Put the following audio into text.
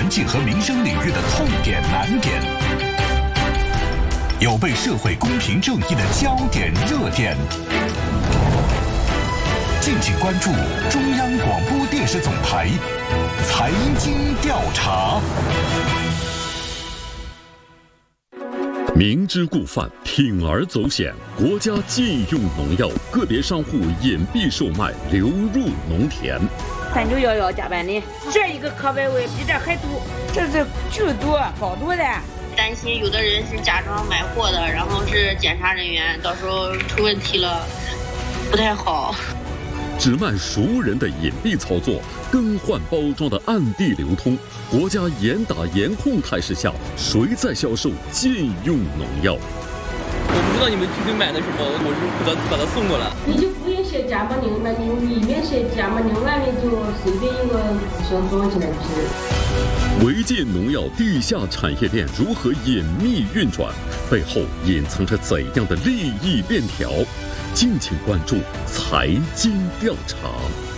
环境和民生领域的痛点难点，有被社会公平正义的焦点热点。敬请关注中央广播电视总台财经调查。 明知故犯，铤而走险，国家禁用农药，个别商户隐蔽售卖，流入农田。 3911加班的，这一个可摆位比这还多，这是巨多，好多的。 担心有的人是假装买货的，然后是检查人员，到时候出问题了，不太好。 只卖熟人的隐蔽操作，更换包装的暗地流通，国家严打严控态势下，谁在销售禁用农药？ 我不知道你们具体买的什么，我是负责把它送过来。 你就不用写加盟令了，你里面写加盟令外面就随便一个字箱装起来就是。 违禁农药地下产业链如何隐秘运转？背后隐藏着怎样的利益链条？敬请关注财经调查。